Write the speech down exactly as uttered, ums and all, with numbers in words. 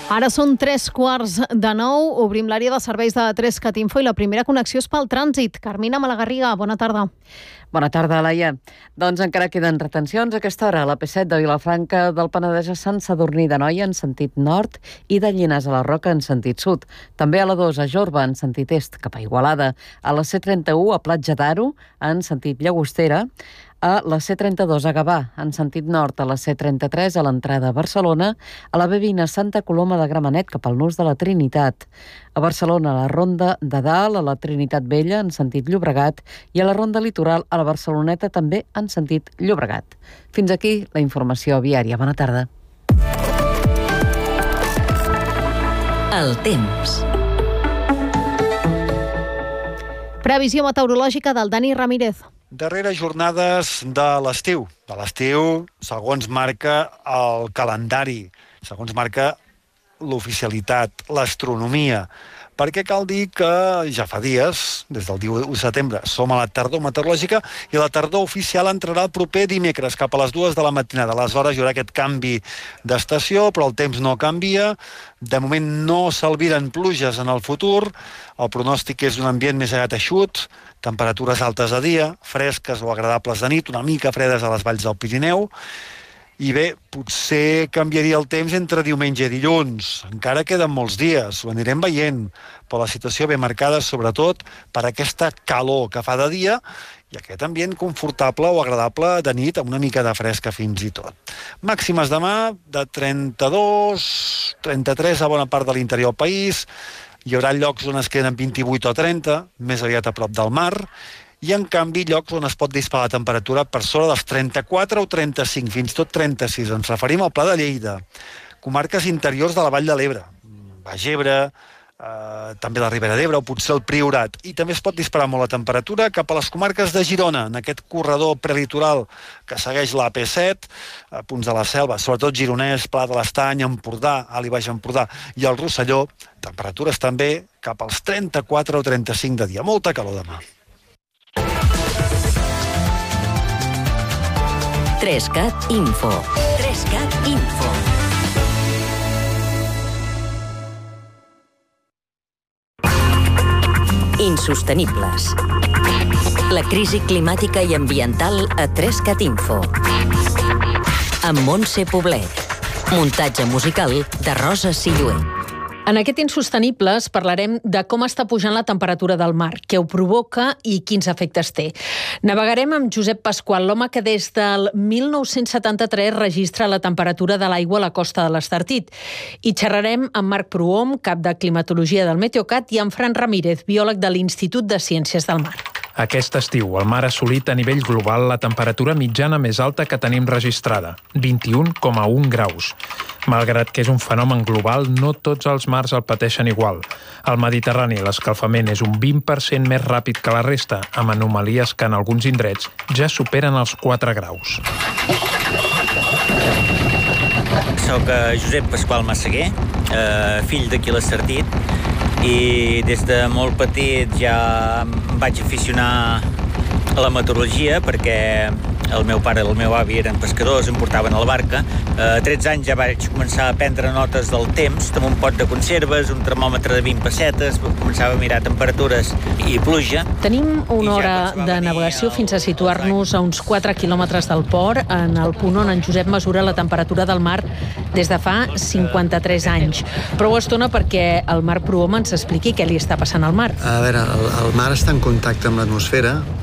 Ara són tres quarts de nou, obrim l'àrea de serveis de Trescat Info i la primera connexió és pel trànsit. Carmina Malagarriga, bona tarda. Bona tarda, Laia. Doncs encara queden retencions a aquesta hora. La P set de Vilafranca del Penedès a Sant Sadurní d'Anoia en sentit nord i de Llinars a la Roca en sentit sud. També a la dos a Jorba en sentit est cap a Igualada. A la C trenta-u a Platja d'Aro en sentit Llagostera. A la C trenta-dos a Gavà, en sentit nord, a la C trenta-tres a l'entrada a Barcelona, a la B vint a Santa Coloma de Gramenet cap al Nus de la Trinitat, a Barcelona a la Ronda de Dalt, a la Trinitat Vella en sentit Llobregat i a la Ronda Litoral a la Barceloneta també en sentit Llobregat. Fins aquí la informació viària. Bona tarda. El temps. Previsió meteorològica del Dani Ramírez. Darreres jornades de l'estiu. De l'estiu, segons marca el calendari, segons marca l'oficialitat, l'astronomia. Perquè cal dir que ja fa dies, des del dia u de setembre, som a la tardor meteorològica i la tardor oficial entrarà el proper dimecres, cap a les dues de la matinada. Aleshores hi haurà aquest canvi d'estació, però el temps no canvia. De moment no s'albiren pluges en el futur. El pronòstic és un ambient més aviat eixut, temperatures altes de dia, fresques o agradables de nit, una mica fredes a les valls del Pirineu. I bé, potser canviaria el temps entre diumenge i dilluns. Encara queden molts dies, ho anirem veient, però la situació ve marcada sobretot per aquesta calor que fa de dia i aquest ambient confortable o agradable de nit amb una mica de fresca fins i tot. Màximes demà de trenta-dos, trenta-tres a bona part de l'interior del país. Hi haurà llocs on es queden vint-i-vuit o trenta, més aviat a prop del mar, i en canvi llocs on es pot disparar la temperatura per sobre dels trenta-quatre o trenta-cinc, fins tot trenta-sis. Ens referim al Pla de Lleida, comarques interiors de la Vall de l'Ebre, Baix Ebre, eh, també la Ribera d'Ebre o potser el Priorat. I també es pot disparar molt la temperatura cap a les comarques de Girona, en aquest corredor prelitoral que segueix la A P set, a punts de la Selva, sobretot Gironès, Pla de l'Estany, Empordà, Alt i Baix Empordà i el Rosselló. Temperatures també cap als trenta-quatre o trenta-cinc de dia. Molta calor demà. Trescat Info. Trescat Info. Insostenibles. La crisi climàtica i ambiental a Trescat Info. Amb Montse Poblet. Muntatge musical de Rosa Silluet. En aquest Insostenibles parlarem de com està pujant la temperatura del mar, què ho provoca i quins efectes té. Navegarem amb Josep Pasqual, l'home que des del mil nou-cents setanta-tres registra la temperatura de l'aigua a la costa de l'Estartit. I xerrarem amb Marc Prohom, cap de climatologia del Meteocat, i amb Fran Ramírez, biòleg de l'Institut de Ciències del Mar. Aquest estiu, el mar ha assolit a nivell global la temperatura mitjana més alta que tenim registrada, vint-i-un coma un graus. Malgrat que és un fenomen global, no tots els mars el pateixen igual. Al Mediterrani, l'escalfament és un vint per cent més ràpid que la resta, amb anomalies que en alguns indrets ja superen els quatre graus. Soc Josep Pasqual Massaguer, fill d'aquí l'Estartit, i des de molt petit ja em vaig aficionar a la meteorologia perquè el meu pare i el meu avi eren pescadors, em portaven a la barca. A tretze anys ja vaig començar a prendre notes del temps, amb un pot de conserves, un termòmetre de vint pessetes, començava a mirar temperatures i pluja. Tenim una hora de navegació fins a situar-nos a uns quatre quilòmetres del port, en el punt on en Josep mesura la temperatura del mar des de fa cinquanta-tres anys. Prou estona perquè el Marc Prohom ens expliqui què li està passant al mar. A veure, el, el mar està en contacte amb l'atmosfera